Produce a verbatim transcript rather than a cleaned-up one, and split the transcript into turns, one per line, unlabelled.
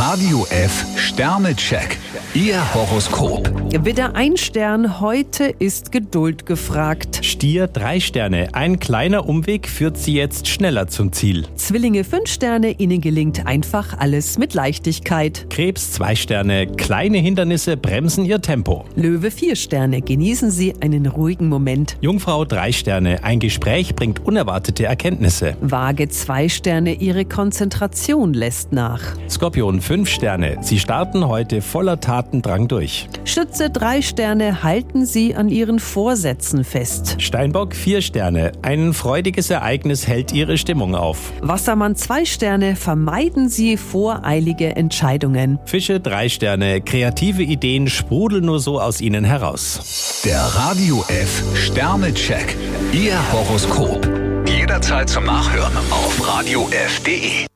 Radio F Sternecheck. Ihr Horoskop.
Widder ein Stern, heute ist Geduld gefragt.
Stier drei Sterne, ein kleiner Umweg führt Sie jetzt schneller zum Ziel.
Zwillinge fünf Sterne, Ihnen gelingt einfach alles mit Leichtigkeit.
Krebs zwei Sterne, kleine Hindernisse bremsen Ihr Tempo.
Löwe vier Sterne, genießen Sie einen ruhigen Moment.
Jungfrau drei Sterne, ein Gespräch bringt unerwartete Erkenntnisse.
Waage zwei Sterne, Ihre Konzentration lässt nach.
Skorpion fünf Sterne, Sie starten heute voller Tatendrang durch.
Schütze drei Sterne, halten Sie an Ihren Vorsätzen fest.
Steinbock vier Sterne, ein freudiges Ereignis hält Ihre Stimmung auf.
Wassermann zwei Sterne, vermeiden Sie voreilige Entscheidungen.
Fische drei Sterne, kreative Ideen sprudeln nur so aus Ihnen heraus.
Der Radio F Sternecheck. Ihr Horoskop. Jederzeit zum Nachhören auf radio f punkt de.